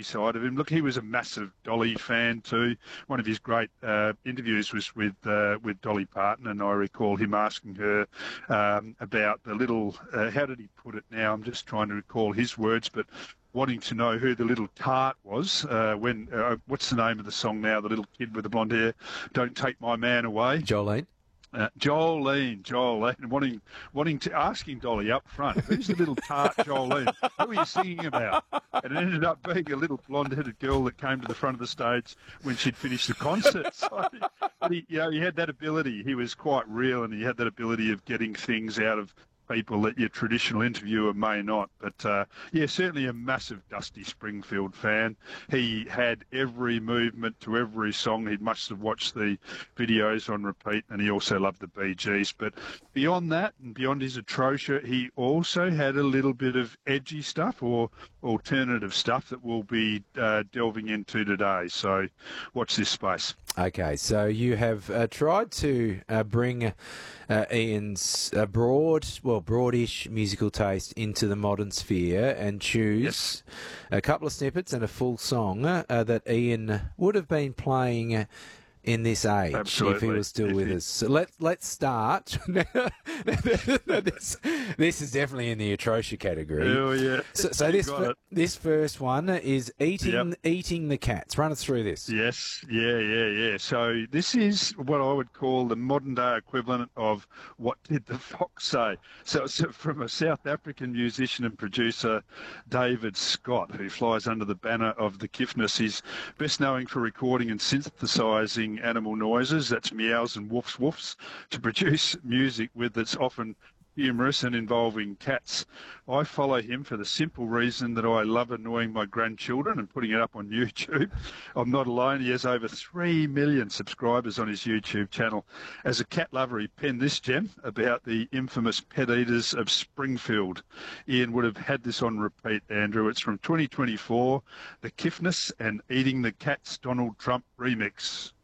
dusty side of him. Look, he was a massive Dolly fan too. One of his great interviews was with Dolly Parton, and I recall him asking her about the little, how did he put it now? I'm just trying to recall his words, but wanting to know who the little tart was when, what's the name of the song now, the little kid with the blonde hair, Don't Take My Man Away. Jolene. Jolene, wanting to asking Dolly up front, who's the little tart Jolene? Who are you singing about? And it ended up being a little blonde-headed girl that came to the front of the stage when she'd finished the concert. So, he had that ability. He was quite real, and he had that ability of getting things out of people that your traditional interviewer may not. But, certainly a massive Dusty Springfield fan. He had every movement to every song. He must have watched the videos on repeat, and he also loved the Bee Gees. But beyond that, and beyond his atrocious, he also had a little bit of edgy stuff or alternative stuff that we'll be delving into today. So watch this space. Okay, so you have tried to bring Ian's broadish musical taste into the modern sphere and choose a couple of snippets and a full song that Ian would have been playing in this age. Absolutely. If he was still with us. So let's start. This is definitely in the atrocious category. Oh, yeah. So this first one is eating the cats. Run us through this. Yes, yeah. So this is what I would call the modern day equivalent of What Did the Fox Say? So from a South African musician and producer, David Scott, who flies under the banner of the Kiffness. He's best known for recording and synthesising animal noises, that's meows and woofs woofs, to produce music with that's often humorous and involving cats. I follow him for the simple reason that I love annoying my grandchildren and putting it up on YouTube. I'm not alone. He has over 3 million subscribers on his YouTube channel. As a cat lover, he penned this gem about the infamous pet eaters of Springfield. Ian would have had this on repeat, Andrew. It's from 2024, The Kiffness and Eating the Cats Donald Trump remix.